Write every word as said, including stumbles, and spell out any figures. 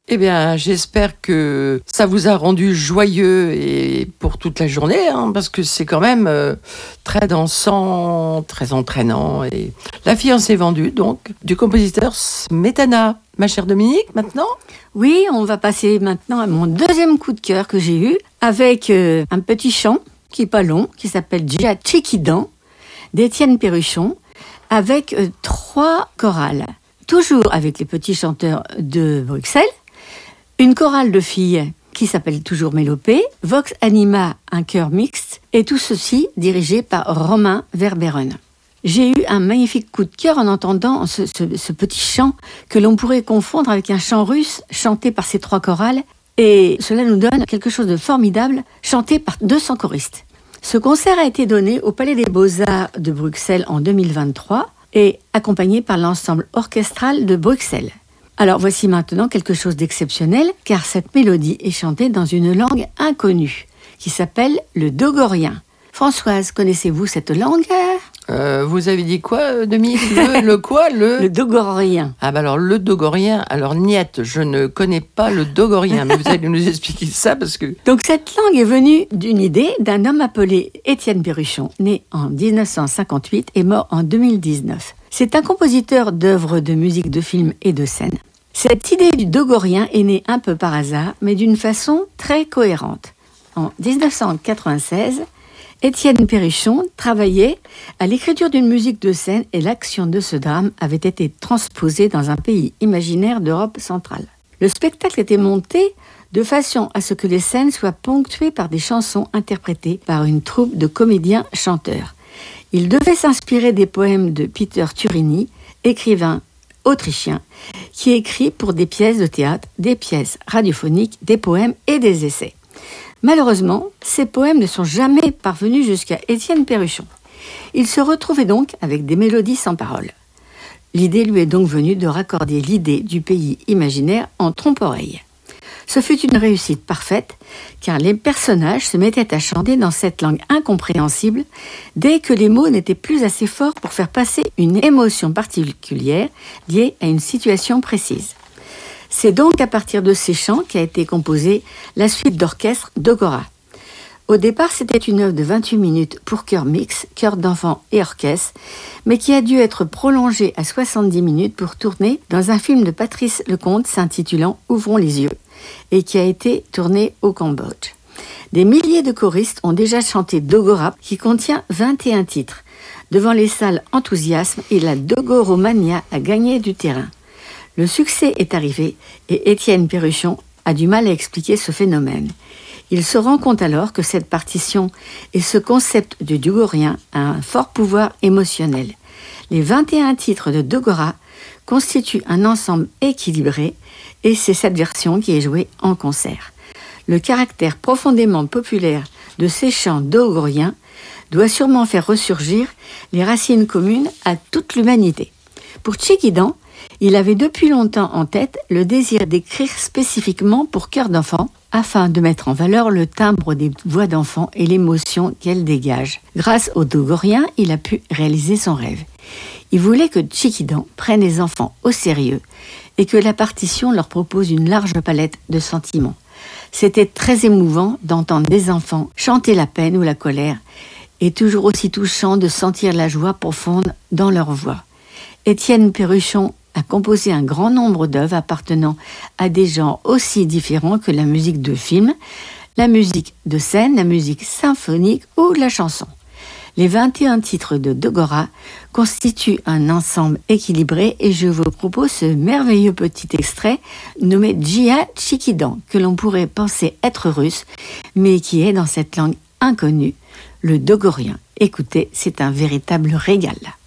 Eh bien, j'espère que ça vous a rendu joyeux et pour toute la journée, hein, parce que c'est quand même euh, très dansant, très entraînant. Et La fiancée vendue, donc, du compositeur Smetana. Ma chère Dominique, maintenant ? Oui, on va passer maintenant à mon deuxième coup de cœur que j'ai eu, avec euh, un petit chant qui est pas long, qui s'appelle Dja Tchikidan, d'Étienne Perruchon, avec euh, trois chorales. Toujours avec les petits chanteurs de Bruxelles. Une chorale de filles qui s'appelle toujours Mélopée, Vox Anima, un chœur mixte, et tout ceci dirigé par Romain Verberen. J'ai eu un magnifique coup de cœur en entendant ce, ce, ce petit chant que l'on pourrait confondre avec un chant russe chanté par ces trois chorales, et cela nous donne quelque chose de formidable, chanté par deux cents choristes. Ce concert a été donné au Palais des Beaux-Arts de Bruxelles en deux mille vingt-trois et accompagné par l'ensemble orchestral de Bruxelles. Alors voici maintenant quelque chose d'exceptionnel, car cette mélodie est chantée dans une langue inconnue, qui s'appelle le dogorien. Françoise, connaissez-vous cette langue ? euh, Vous avez dit quoi, Dominique ? le, le quoi le... le dogorien. Ah bah alors, le dogorien, alors niette, je ne connais pas le dogorien, mais vous allez nous expliquer ça parce que... Donc cette langue est venue d'une idée d'un homme appelé Étienne Perruchon, né en dix-neuf cent cinquante-huit et mort en deux mille dix-neuf. C'est un compositeur d'œuvres de musique de film et de scène. Cette idée du dogorien est née un peu par hasard, mais d'une façon très cohérente. En dix-neuf cent quatre-vingt-seize, Étienne Perruchon travaillait à l'écriture d'une musique de scène et l'action de ce drame avait été transposée dans un pays imaginaire d'Europe centrale. Le spectacle était monté de façon à ce que les scènes soient ponctuées par des chansons interprétées par une troupe de comédiens-chanteurs. Il devait s'inspirer des poèmes de Peter Turini, écrivain autrichien, qui écrit pour des pièces de théâtre, des pièces radiophoniques, des poèmes et des essais. Malheureusement, ces poèmes ne sont jamais parvenus jusqu'à Étienne Perruchon. Il se retrouvait donc avec des mélodies sans paroles. L'idée lui est donc venue de raccorder l'idée du pays imaginaire en trompe-oreille. Ce fut une réussite parfaite, car les personnages se mettaient à chanter dans cette langue incompréhensible dès que les mots n'étaient plus assez forts pour faire passer une émotion particulière liée à une situation précise. C'est donc à partir de ces chants qu'a été composée la suite d'orchestre d'Ogora. Au départ, c'était une œuvre de vingt-huit minutes pour chœur mix, chœur d'enfants et orchestre, mais qui a dû être prolongée à soixante-dix minutes pour tourner dans un film de Patrice Lecomte s'intitulant « Ouvrons les yeux » et qui a été tourné au Cambodge. Des milliers de choristes ont déjà chanté Dogora, qui contient vingt et un titres. Devant les salles enthousiasme et la Dogoromania a gagné du terrain. Le succès est arrivé et Étienne Perruchon a du mal à expliquer ce phénomène. Il se rend compte alors que cette partition et ce concept du dogorien a un fort pouvoir émotionnel. Les vingt et un titres de Dogora constituent un ensemble équilibré et c'est cette version qui est jouée en concert. Le caractère profondément populaire de ces chants dogoriens doit sûrement faire ressurgir les racines communes à toute l'humanité. Pour Tchikidan, il avait depuis longtemps en tête le désir d'écrire spécifiquement pour chœur d'enfant afin de mettre en valeur le timbre des voix d'enfants et l'émotion qu'elles dégagent. Grâce au dogorien, il a pu réaliser son rêve. Il voulait que Tchikidan prenne les enfants au sérieux et que la partition leur propose une large palette de sentiments. C'était très émouvant d'entendre des enfants chanter la peine ou la colère et toujours aussi touchant de sentir la joie profonde dans leur voix. Étienne Perruchon a composé un grand nombre d'œuvres appartenant à des genres aussi différents que la musique de film, la musique de scène, la musique symphonique ou la chanson. Les vingt et un titres de Dogora constituent un ensemble équilibré et je vous propose ce merveilleux petit extrait nommé Dja Tchikidan, que l'on pourrait penser être russe, mais qui est dans cette langue inconnue, le dogorien. Écoutez, c'est un véritable régal.